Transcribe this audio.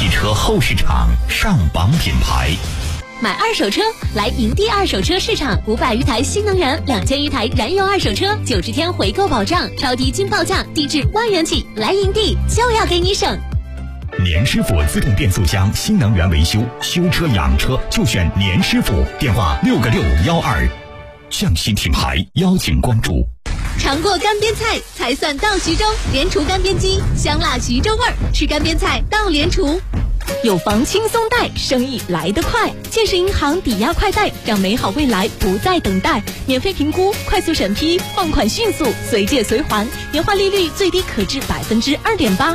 汽车后市场上榜品牌。 买二手车来营地二手车市场，500余台新能源，2000余台燃油二手车，90天回购保障，超低金报价，低至万元起。来营地就要给你省。 年师傅自动变速箱新能源维修，修车养车就选年师傅，电话6个612。匠心品牌邀请关注。 尝过干煸菜才算到徐州，莲厨干煸鸡，香辣徐州味儿，吃干煸菜到莲厨。有房轻松贷，生意来得快。建设银行抵押快贷，让美好未来不再等待。免费评估，快速审批，放款迅速，随借随还，年化利率最低可至2.8%。